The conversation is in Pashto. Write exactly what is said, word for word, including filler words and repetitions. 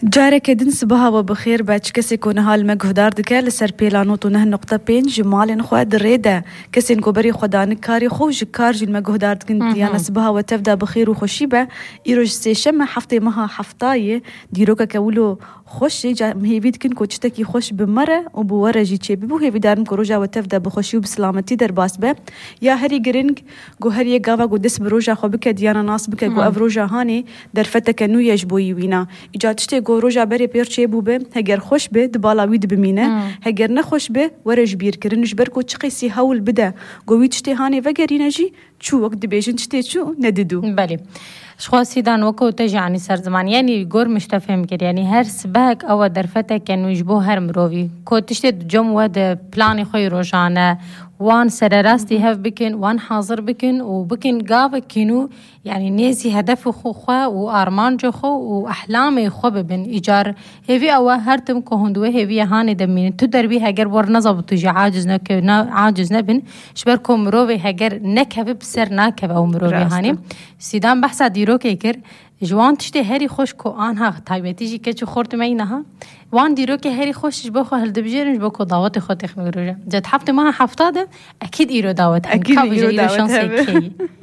جارك دن صباها وبخير باش كسي كون هال مجهودار دكا لسر بيلانوتو نه نقطة بين جمال نخوة دريدة كسي نكبري خدان كاري خوج كارج المجهودار دكن ديانا صباها وتبدا بخير وخشيبة إيروج سيشم حفتي مها حفتاية ديروكا كولو خوشي جا مهيبيد كن كوتشتكي خوش بمرة وبورا جي تشي ببو هي بدارن كروجا وتفدا بخوشي وبسلامتي در باسبه يا هري جرينج جو هري جافا جو دس بروجا خو بك ديانا ناس بك جو افروجا هاني در فتك نو يجبوي وينا اجا تشتي جو روجا بري بير تشي بوبه هجر خوش به دبالا ويد بمينه هجر نخوش به ورج بير كرنج بركو تشقيسي هول بدا جو ويتشتي هاني فجرينجي شو وقت دبيجن تشتي شو نددو بله شخوا سيدان وكو تجي يعني سر زمان يعني جور مش تفهم كده يعني هر سباق أو درفتك كانوا يجبوه هر مروي كو تشتد جم ود بلاني خوي روجانا وان سر راستي هف بكن وان حاضر بكن وبكن قاب كنو يعني نيزي هدف خو خوا وارمان جو خو واحلام خو ببن ايجار هيفي او هرتم كو هندوه هيفي هاني دمين تو دربي هاجر ور نظبط تجي عاجز نك عاجز نبن شبركم مروي هاجر نكب بسر ناكب او مروي هاني سيدان بحث ديرو كيكر جوان تشتي هري خوش كو آنها تايبتي جي كتشو خورت مينها وان ديرو كي هري خوش جبوخو هل دبجيرن جبوخو دعوتي خوتي خميروجا جد حفتي معها حفتاده أكيد إيرو دعوت أكيد إيرو دعوت